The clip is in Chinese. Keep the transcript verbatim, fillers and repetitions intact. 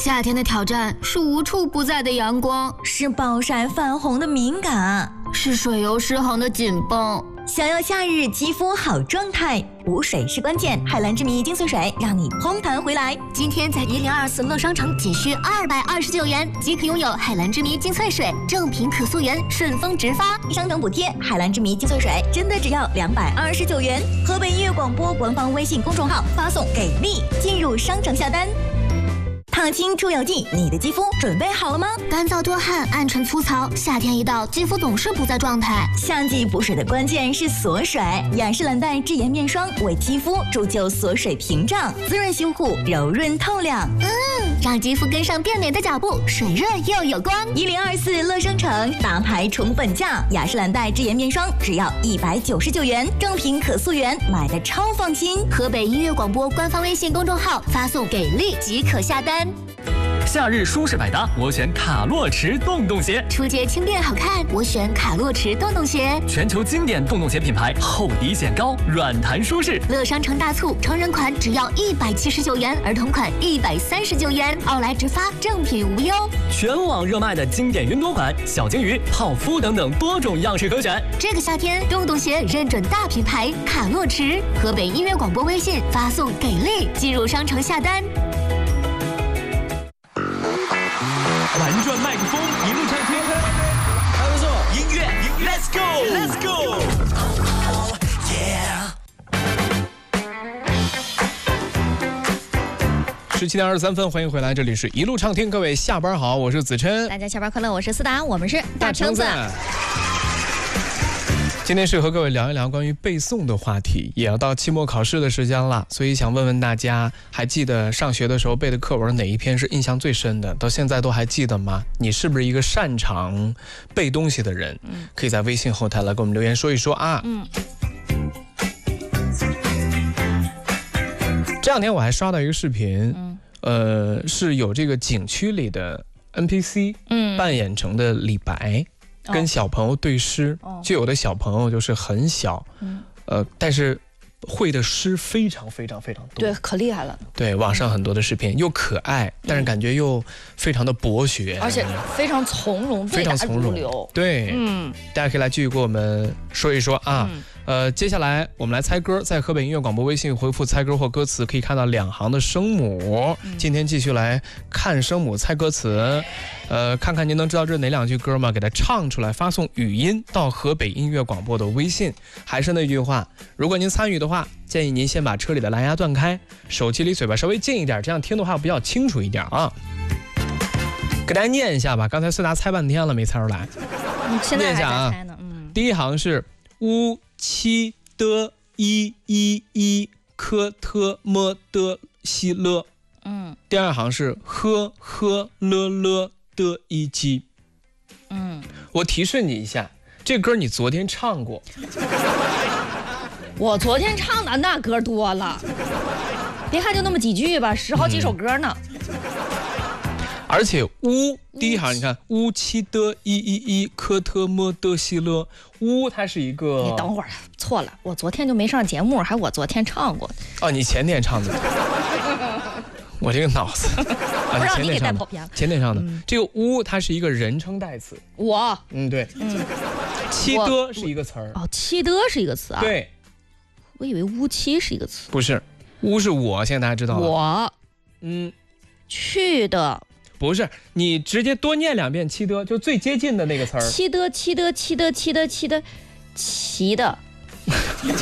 夏天的挑战是无处不在的阳光， 是暴晒泛红的敏感， 是水油失衡的紧绷。 想要夏日肌肤好状态，补水是关键。海蓝之谜精粹水让你嘭弹回来。 今天在一零二四乐商城仅需二百二十九元即可拥有海蓝之谜精粹水，正品可溯源，顺丰直发， 商城补贴。海蓝之谜精粹水真的只要两百二十九元。河北音乐广播官方微信公众号发送给力进入商城下单。烫青出油剂，你的肌肤准备好了吗？ 干燥多汗、暗沉粗糙，夏天一到，肌肤总是不在状态。 夏季补水的关键是锁水，雅诗兰黛智颜面霜为肌肤铸就锁水屏障，滋润修护，柔润透亮。 嗯，让肌肤跟上变美的脚步，水润又有光。 一零二四乐商城大牌宠本价，雅诗兰黛智颜面霜只要一百九十九元，正品可溯源，买的超放心。 河北音乐广播官方微信公众号发送给力即可下单。 夏日舒适百搭，我选卡洛驰洞洞鞋。 出街轻便好看，我选卡洛驰洞洞鞋。 全球经典洞洞鞋品牌，厚底显高，软弹舒适。 乐商城大促，成人款只要一百七十九元，儿童款一百三十九元，奥莱直发，正品无忧。 全网热卖的经典云朵款、小金鱼、泡芙等等多种样式可选。 这个夏天，洞洞鞋认准大品牌卡洛驰。河北音乐广播微信发送给力，进入商城下单。 玩转麦克风，一路畅听， 还不错， 音乐 ，Let's go，Let's go。 十七点二十三分，欢迎回来，这里是一路畅听，各位下班好，我是子琛， 大家下班快乐，我是思达，我们是大橙子。 今天是和各位聊一聊关于背诵的话题，也要到期末考试的时间了，所以想问问大家，还记得上学的时候背的课文哪一篇是印象最深的？到现在都还记得吗？你是不是一个擅长背东西的人？嗯，可以在微信后台来给我们留言说一说啊。嗯。这两天我还刷到一个视频，嗯、呃，是有这个景区里的 N P C 嗯扮演成的李白。跟小朋友对诗，哦、就有的小朋友就是很小，嗯、呃，但是会的诗非常非常非常多， 对，可厉害了。 对，网上很多的视频，又可爱，但是感觉又非常的博学， 而且非常从容， 非常从容。对，嗯，大家可以来继续跟我们说一说啊。嗯呃，接下来我们来猜歌，在河北音乐广播微信回复猜歌或歌词，可以看到两行的声母。嗯、今天继续来看声母猜歌词，呃，看看您能知道这是哪两句歌吗？给它唱出来，发送语音到河北音乐广播的微信。还是那句话，如果您参与的话，建议您先把车里的蓝牙断开，手机离嘴巴稍微近一点，这样听的话比较清楚一点啊。给大家念一下吧，刚才思达猜半天了没猜出来， 现在还在猜呢。 念一下啊，嗯，第一行是乌七的一一一科特么的西勒，嗯，第二行是呵呵了了的一击，嗯，我提示你一下，这歌你昨天唱过。 我昨天唱的那歌多了，别看就那么几句吧，十好几首歌呢。嗯、 而且乌第一行你看乌七的一一一科特么的西勒，乌它是一个， 你等会儿错了，我昨天就没上节目，还我昨天唱过。 哦，你前天唱的。我这个脑子， 啊、不让你给带跑偏了。 前天唱的，嗯、这个乌它是一个人称代词。 我， 嗯对，嗯，七的是一个词儿。 哦，七的是一个词啊。 对， 我以为乌七是一个词。 不是，乌是我，现在大家知道了。 我， 嗯， 去的。 不是，你直接多念两遍七的，就最接近的那个词儿。 七的，七的，七的，七的，七的，齐的。